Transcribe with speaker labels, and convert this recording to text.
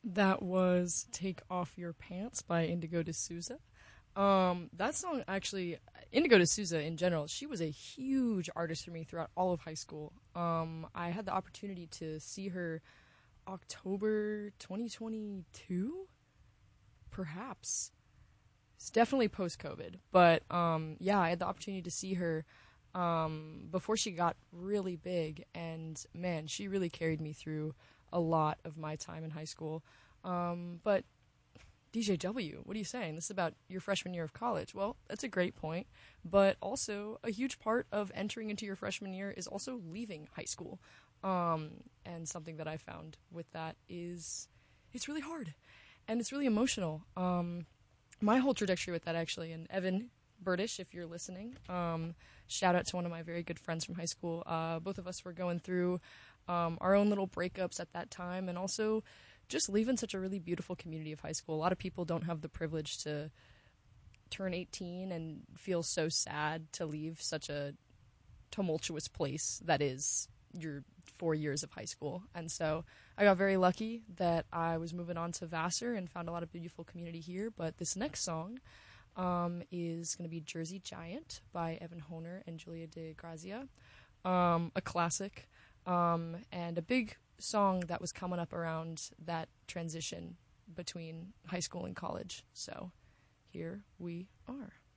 Speaker 1: That was Take Off Your Pants by Indigo D'Souza. That song actually, Indigo D'Souza in general, she was a huge artist for me throughout all of high school. I had the opportunity to see her October 2022, perhaps. It's definitely post COVID, but yeah, I had the opportunity to see her before she got really big, and man, she really carried me through a lot of my time in high school. But DJW, what are you saying? This is about your freshman year of college. Well, that's a great point, but also a huge part of entering into your freshman year is also leaving high school. And something that I found with that is it's really hard and it's really emotional. My whole trajectory with that, actually, and Evan Burdish, if you're listening, shout out to one of my very good friends from high school. Both of us were going through our own little breakups at that time, and also just leaving such a really beautiful community of high school. A lot of people don't have the privilege to turn 18 and feel so sad to leave such a tumultuous place that is your 4 years of high school. And so I got very lucky that I was moving on to Vassar and found a lot of beautiful community here. But this next song is going to be Jersey Giant by Evan Honer and Julia De Grazia, a classic, and a big song that was coming up around that transition between high school and college. So here we are.